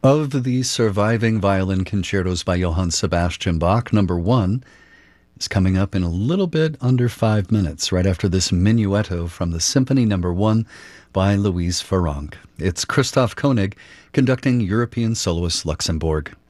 Of the surviving violin concertos by Johann Sebastian Bach, number one is coming up in a little bit under 5 minutes, right after this minuetto from the Symphony Number 1 by Louise Farrenc. It's Christoph Koenig conducting European Soloist Luxembourg.